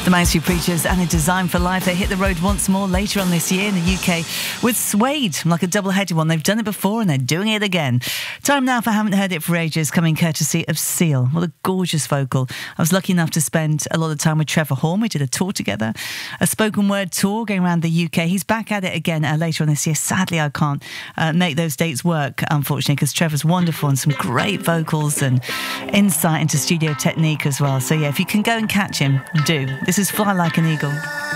The Mousy Preachers and A Design for Life. They hit the road once more later on this year in the UK with Suede, like a double-headed one. They've done it before and they're doing it again. Time now for Haven't Heard It for Ages, coming courtesy of Seal. What a gorgeous vocal. I was lucky enough to spend a lot of time with Trevor Horn. We did a tour together, a spoken word tour going around the UK. He's back at it again later on this year. Sadly, I can't make those dates work, unfortunately, because Trevor's wonderful and some great vocals and insight into studio technique as well. So yeah, if you can go and catch him, do. This is Fly Like an Eagle.